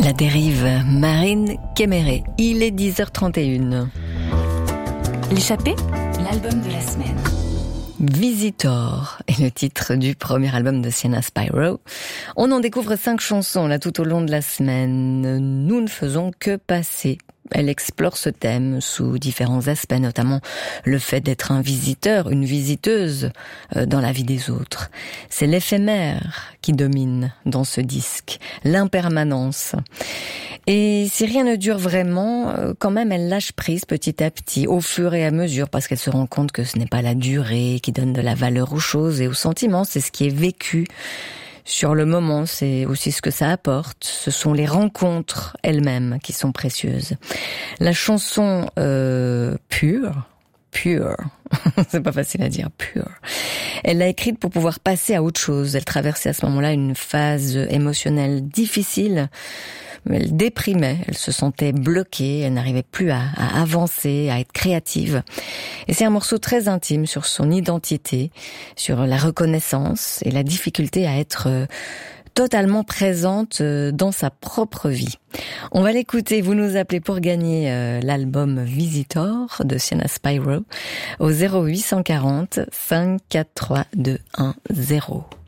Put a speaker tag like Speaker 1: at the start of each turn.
Speaker 1: La dérive, Marine Kéméré. Il est 10h31.
Speaker 2: L'échappée, l'album de la semaine.
Speaker 1: Visitor est le titre du premier album de Sienna Spyro. On en découvre 5 chansons là tout au long de la semaine. Nous ne faisons que passer. Elle explore ce thème sous différents aspects, notamment le fait d'être un visiteur, une visiteuse dans la vie des autres. C'est l'éphémère qui domine dans ce disque, l'impermanence. Et si rien ne dure vraiment, quand même elle lâche prise petit à petit, au fur et à mesure, parce qu'elle se rend compte que ce n'est pas la durée qui donne de la valeur aux choses et aux sentiments, c'est ce qui est vécu sur le moment, c'est aussi ce que ça apporte. Ce sont les rencontres elles-mêmes qui sont précieuses. La chanson Pure, c'est pas facile à dire, Pure. Elle l'a écrite pour pouvoir passer à autre chose. Elle traversait à ce moment-là une phase émotionnelle difficile. Elle déprimait, elle se sentait bloquée, elle n'arrivait plus à avancer, à être créative. Et c'est un morceau très intime sur son identité, sur la reconnaissance et la difficulté à être totalement présente dans sa propre vie. On va l'écouter, vous nous appelez pour gagner l'album Visitor de Sienna Spyro au 0840 543 210.